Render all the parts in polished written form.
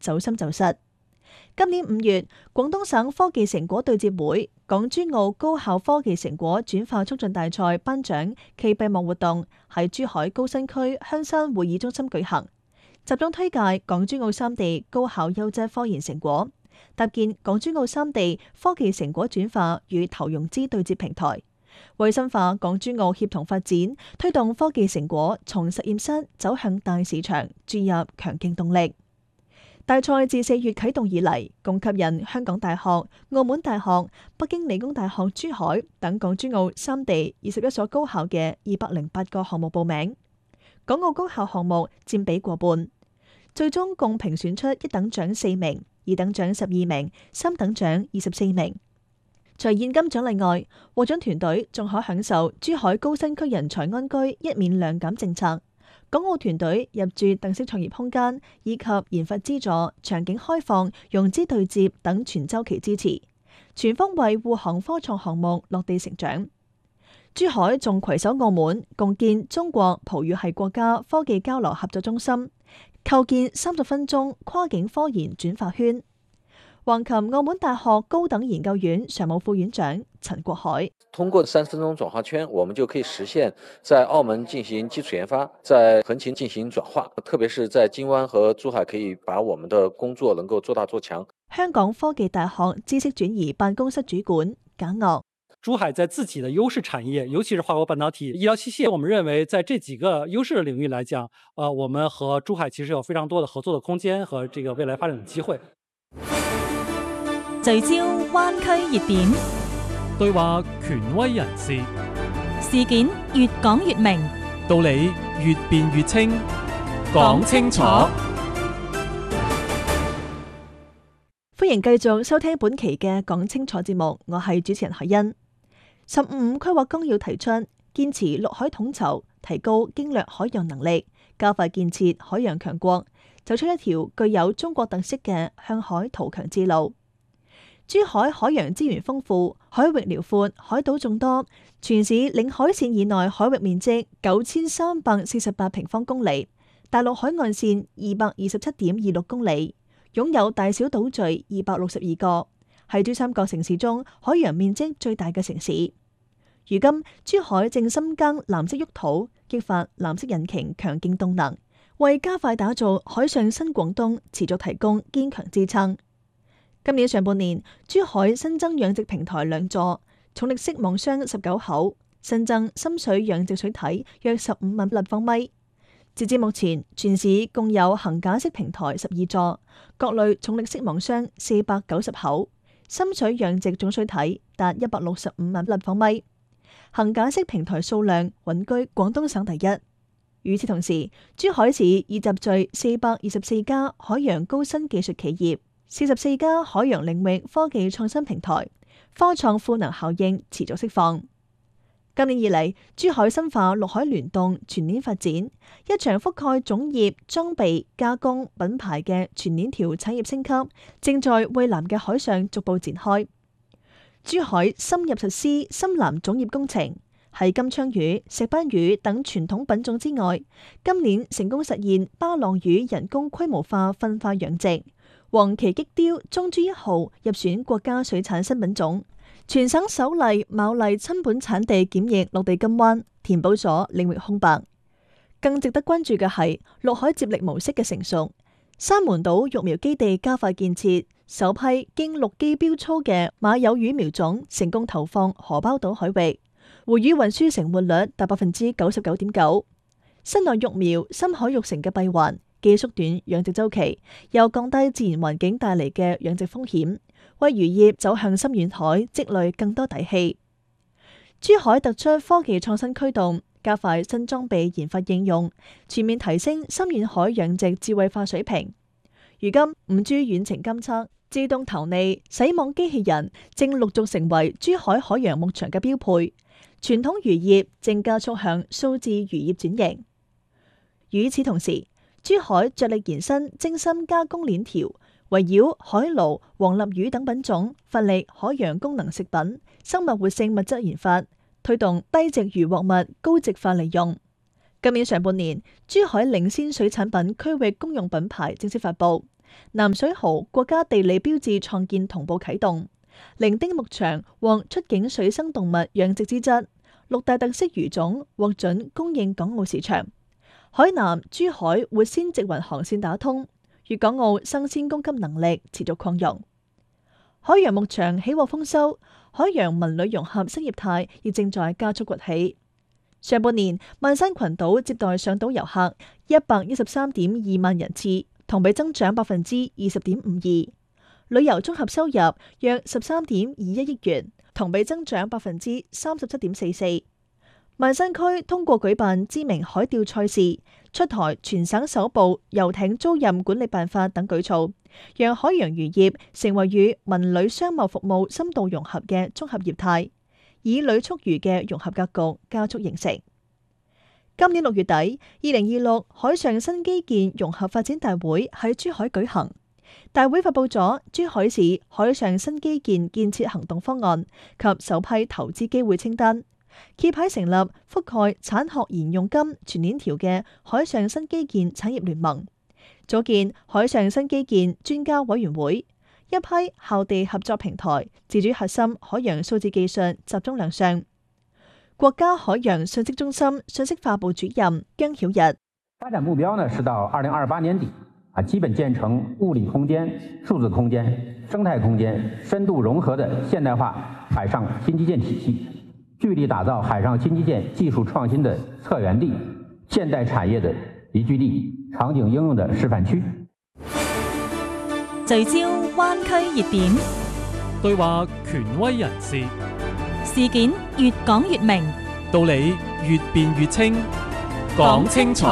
走深走實。今年5月，廣東省科技成果對接會港珠澳高校科技成果轉化促進大賽頒獎暨閉幕活動喺珠海高新區香山會議中心舉行，集中推介港珠澳三地高校優質科研成果，搭建港珠澳三地科技成果轉化與投融資對接平台，為深化港珠澳協同發展，推動科技成果從實驗室走向大市場注入強勁動力。大賽自4月啟動以嚟，共吸引香港大學、澳門大學、北京理工大學珠海等港珠澳三地21所高校嘅208個項目報名，港澳高校項目佔比過半。最終共評選出一等獎4名、二等獎12名、三等獎24名。除現金獎勵外，獲獎團隊仲可享受珠海高新區人才安居1免2減政策。港澳團隊入駐特色創業空間，以及研發資助、場景開放、融資對接等全週期支持，全方位護航科創項目落地成長。珠海仲攜手澳門，共建中國葡語系國家科技交流合作中心，構建30分鐘跨境科研轉化圈。橫琴澳門大學高等研究院常務副院長陳國海： 通過30分鐘轉化圈，我們就可以實現在澳門進行基礎研發，在橫琴進行轉化，特別是在金灣和珠海，可以把我們的工作能夠做大做強。 香港科技大學知識轉移辦公室主管簡岳： 珠海在自己的優勢產業，尤其是化工半導體、醫療器械，我們認為在這幾個優勢的領域來講，我們和珠海其實有非常多的合作的空間和這個未來發展的機會。 聚焦灣區熱點， 對話權威人士， 事件越講越明， 道理越辯越清，講清楚。 歡迎繼續收聽本期嘅講清楚節目，我係主持人海欣。15規劃綱要提出，堅持陸海統籌，提高經略海洋能力，加快建設海洋強國，走出一條具有中國特色嘅向海圖強之路。珠海海洋資源豐富，海域遼闊，海島眾多，全市領海線以內海域面積9348平方公里，大陸海岸線227.26公里，擁有大小島嶼262個，係珠三角城市中海洋面積最大嘅城市。如今，珠海正深耕藍色沃土，激發藍色引擎強勁動能，為加快打造海上新廣東持續提供堅強支撐。今年上半年，珠海新增養殖平台2座，重力式網箱19口，新增深水養殖水體約15萬立方米。截至目前，全市共有桁架式平台12座，各類重力式網箱490口，深水養殖總水體達165萬立方米，桁架式平台數量穩居廣東省第一。與此同時，珠海市已集聚424家海洋高新技術企業，44家海洋領域科技創新平台，科創賦能效應持續釋放。今年以嚟，珠海深化陸海聯動全鏈發展，一場覆蓋種業、裝備、加工、品牌嘅全鏈條產業升級，正在蔚藍嘅海上逐步展開。珠海深入實施深藍種業工程，喺金槍魚、石斑魚等傳統品種之外，今年成功實現巴浪魚人工規模化分化養殖。黃鰭激鯛中珠1號入選國家水產新品種，全省首例牡蠣親本產地檢疫落地金灣，填補咗領域空白。更值得關注嘅係陸海接力模式嘅成熟，沙門島育苗基地加快建設，首批經陸基標操嘅馬友魚苗種成功投放荷包島海域，回魚運輸成活率達99.9%。室內育苗、深海育成嘅閉環，既縮短養殖週期，又降低自然環境帶嚟嘅養殖風險，為漁業走向深遠海積累更多底氣。珠海突出科技創新驅動，加快新裝備研發應用，全面提升深遠海養殖智慧化水平。如今5G 遠程監測、自動投餌、洗網機器人正陸續成為珠海海洋牧場嘅標配，傳統漁業正加速向數字漁業轉型。與此同時，珠海着力延伸精深加工鏈條，圍繞海鱸、黃鱲魚等品種，發力海洋功能食品、生物活性物質研發，推動低值漁獲物高值化利用。今年上半年，珠海領先水產品區域公用品牌正式發布， 南水蠔國家地理標誌創建同步啟動，伶仃牧場獲出境水生動物養殖資質，6大特色魚種獲准供應港澳市場。海南、珠海活鮮直運航線打通，粵港澳生鮮供給能力持續擴容。海洋牧場喜獲豐收，海洋文旅融合新業態亦正在加速崛起。上半年，萬山群島接待上島遊客113.2萬人次，同比增長20.52%。旅遊綜合收入約13.21億元，同比增長37.44%。萬山區通過舉辦知名海釣賽事、出台全省首部遊艇租賃管理辦法等舉措，讓海洋漁業成為與文旅商貿服務深度融合嘅綜合業態，以旅促漁嘅融合格局加速形成。今年6月底，2026海上新基建融合發展大會喺珠海舉行，大會發佈咗珠海市海上新基建建設行動方案及首批投資機會清單，揭牌成立覆蓋產學研用金全鏈條嘅海上新基建產業聯盟，組建海上新基建專家委員會，一批校地合作平台自主核心海洋數字技術集中亮相。國家海洋信息中心信息化部主任姜曉日： 發展目標呢是到2028年底基本建成物理空間、數字空間、生態空間深度融合的現代化海上新基建體系，聚力打造海上新基建技術創新的策源地、現代產業的宜居地、場景應用的示範區。 聚焦灣區熱點， 對話權威人士， 事件越講越明， 道理越辯越清，講清楚。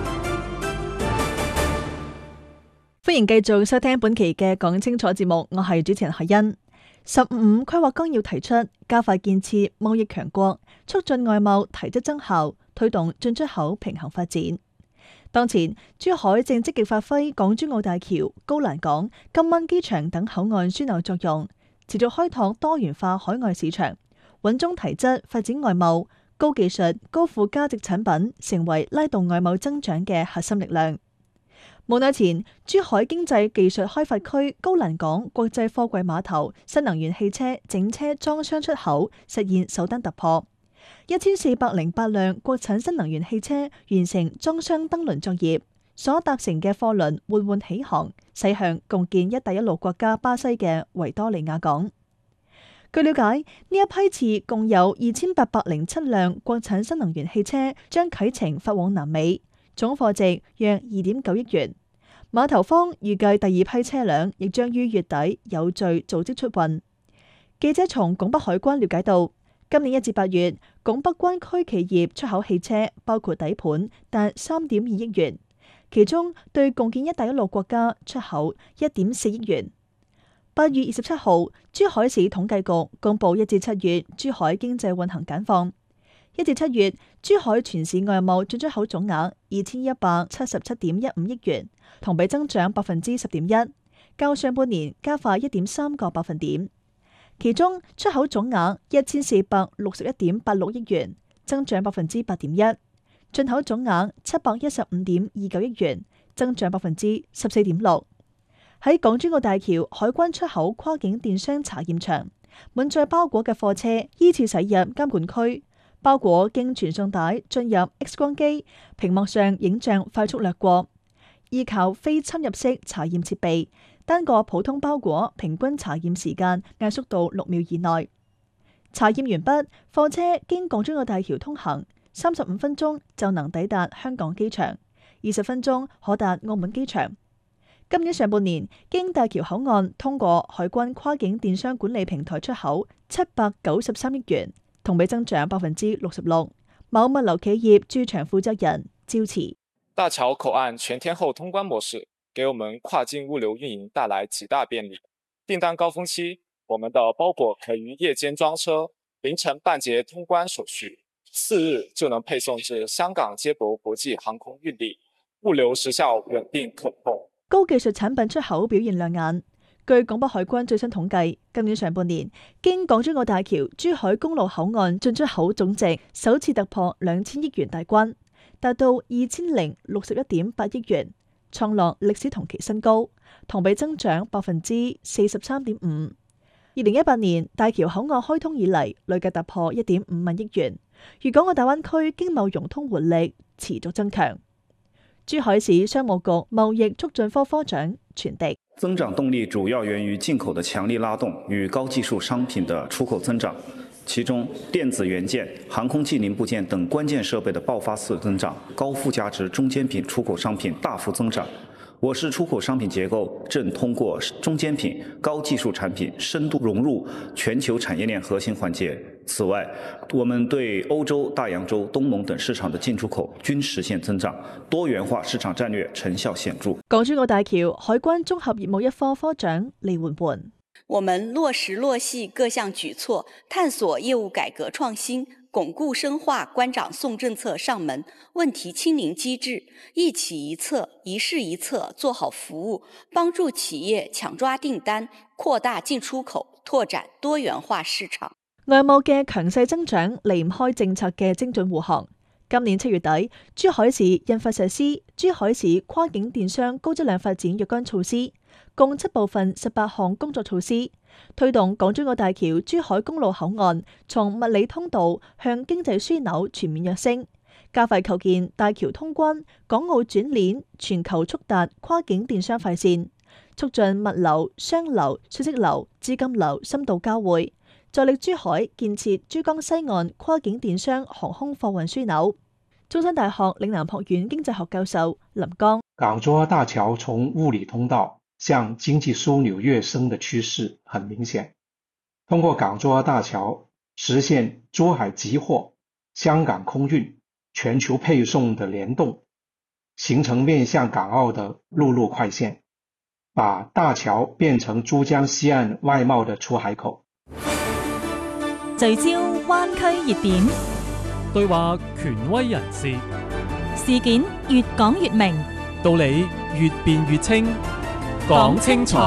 歡迎繼續收聽本期嘅講清楚節目，我係主持人海欣。15規劃綱要提出加快建設貿易強國，促進外貿提質增效，推動進出口平衡發展。當前珠海正積極發揮港珠澳大橋、高欄港、金灣機場等口岸樞紐作用，持續開拓多元化海外市場，穩中提質發展外貿，高技術、高附加值產品成為拉動外貿增長嘅核心力量。冇耐前，珠海經濟技術開發區高欄港國際貨櫃碼頭新能源汽車整車裝箱出口實現首單突破，1408輛國產新能源汽車完成裝箱登輪作業，所搭乘嘅貨輪緩緩起航，駛向共建一帶一路國家巴西嘅維多利亞港。據了解，呢一批次共有2807輛國產新能源汽車將啟程發往南美，總貨值約2.9億元。碼頭方預計第二批車輛亦將於月底有序組織出運。記者從拱北海關了解到，今年1至8月，拱北灣區企業出口汽車包括底盤達3.2億元，其中對共建一帶一路國家出口1.4億元。8月27號，珠海市統計局公布1至7月珠海經濟運行簡況。1至7月，珠海全市外貿進出口總額2177.15億元，同比增長10.1%，較上半年加快1.3個百分點。其中出口總額1461.86億元，增長8.1%；進口總額715.29億元，增長14.6%。喺港珠澳大橋海關出口跨境電商查驗場，滿載包裹嘅貨車依次駛入監管區。包裹經傳送帶進入 X 光機，屏幕上影像快速掠過，依靠非侵入式查驗設備，單個普通包裹平均查驗時間壓縮到6秒以內。查驗完畢，貨車經港珠澳大橋通行，35分鐘就能抵達香港機場，20分鐘可達澳門機場。今年上半年，經大橋口岸通過海關跨境電商管理平台出口793億元。同比增長66%。某物流企業駐場負責人趙慈： 大橋口岸全天候通關模式，給我們跨境物流運營帶來極大便利。訂單高峰期，我們的包裹可於夜間裝車，凌晨辦結通關手續，4日就能配送至香港接駁國際航空運力，物流時效穩定可控。 高技術產品出口表現亮眼。據拱北海關最新統計，今年上半年經港珠澳大橋珠海公路口岸進出口總值首次突破2000億元大關，達到2061.8億元， 創落歷史同期新高，同比增長43.5%。2018年大橋口岸開通以嚟，累計突破1.5萬億元。粵港澳大灣區經貿融通活力持續增強。珠海市商務局貿易促進科科長全迪： 增長動力主要源於進口的強力拉動與高技術商品的出口增長，其中電子元件、航空器零部件等關鍵設備的爆發式增長，高附加值中間品出口商品大幅增長。我市出口商品結構正通過中間品、高技術產品深度融入全球產業鏈核心環節。此外，我們對歐洲、大洋洲、東盟等市場的進出口均實現增長，多元化市場戰略成效顯著。 港珠澳大橋海關綜合業務一科科長李煥煥： 我們落實落細各項舉措，探索業務改革創新，鞏固深化關長送政策上門問題清零機制，一企一策、一市一策做好服務，幫助企業搶抓訂單，擴大進出口，拓展多元化市場。 外貿嘅強勢增長離唔開政策嘅精準護航。今年7月底，珠海市印發實施《珠海市跨境電商高質量發展若干措施》，共7部分18項工作措施，推動港珠澳大橋珠海公路口岸從物理通道向經濟樞紐全面躍升，加快構建大橋通關、港澳轉鏈、全球速達跨境電商快線，促進物流、商流、信息流、資金流深度交匯。助力珠海建設珠江西岸跨境電商航空貨運樞紐。中山大學嶺南學院經濟學教授林剛： 港珠澳大橋從物理通道向經濟樞紐躍升的趨勢很明顯。通過港珠澳大橋實現珠海集貨、香港空運、全球配送的聯動，形成面向港澳的陸路快線，把大橋變成珠江西岸外貿的出海口。 聚焦灣區熱點， 對話權威人士， 事件越講越明， 道理越辯越清，講清楚。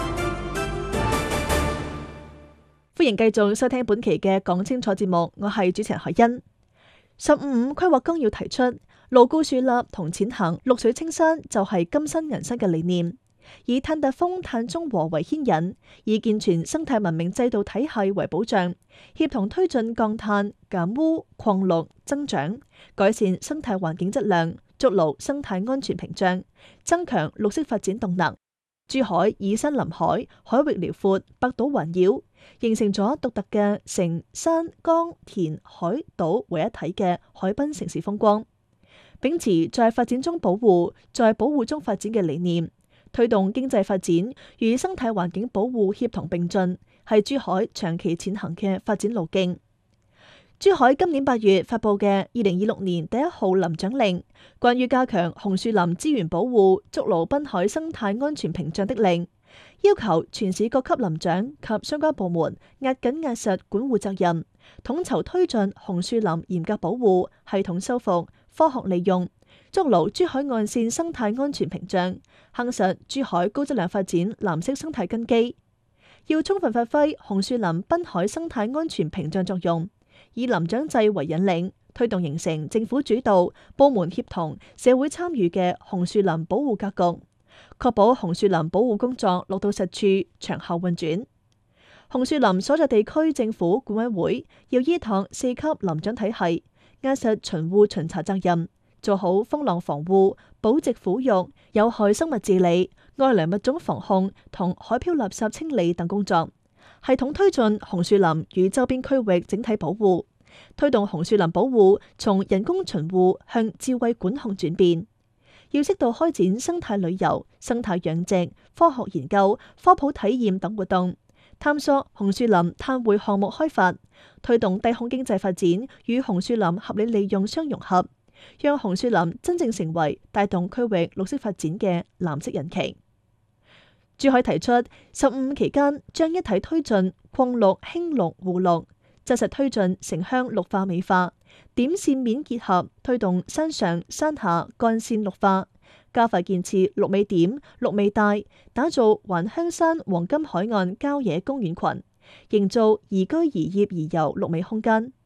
歡迎繼續收聽本期嘅講清楚節目，我係主持人海欣。15規劃綱要提出，牢固樹立同踐行綠水青山就係今生人生嘅理念。以碳達峰、碳中和為牽引，以健全生態文明制度體系為保障，協同推進降碳、減污、擴綠、增長，改善生態環境質量，築牢生態安全屏障，增強綠色發展動能。珠海以山臨海，海域遼闊，百島環繞，形成咗獨特嘅城山江田海島為一體嘅海濱城市風光。秉持在發展中保護，在保護中發展嘅理念，推動經濟發展與生態環境保護協同並進，係珠海長期踐行嘅發展路徑。珠海今年8月發佈嘅2026年第1號林長令，關於加強紅樹林資源保護、築牢濱海生態安全屏障的令，要求全市各級林長及相關部門壓緊壓實管護責任，統籌推進紅樹林嚴格保護、系統修復、科學利用，築牢珠海岸線生態安全屏障，夯實珠海高質量發展藍色生態根基。要充分發揮紅樹林濱海生態安全屏障作用，以林長制為引領，推動形成政府主導、部門協同、社會參與嘅紅樹林保護格局，確保紅樹林保護工作落到實處、長效運轉。紅樹林所在地區政府管委會要依託4級林長體系，壓實巡護巡查責任，做好風浪防護、保值撫育、有害生物治理、外來物種防控同海漂垃圾清理等工作，系統推進紅樹林與周邊區域整體保護，推動紅樹林保護從人工巡護向智慧管控轉變。要適度開展生態旅遊、生態養殖、科學研究、科普體驗等活動，探索紅樹林碳匯項目開發，推動低空經濟發展與紅樹林合理利用相融合，讓紅樹林真正成為帶動區域綠色發展嘅藍色引擎。珠海提出15期間將一體推進擴綠、興綠、護綠，紮實推進城鄉綠化美化，點線面結合，推動山上山下幹線綠化，加快建設綠美點、綠美帶，打造環香山黃金海岸郊野公園群，營造宜居宜業宜遊綠美空間。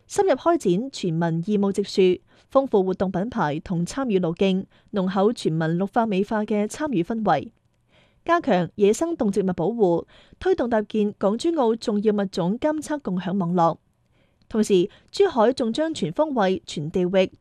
深入開展全民義務植樹，豐富活動品牌同參與路徑，濃厚全民綠化美化嘅參與氛圍。加強野生動植物保護，推動搭建港珠澳重要物種監測共享網絡。同時，珠海仲將全方位、全地域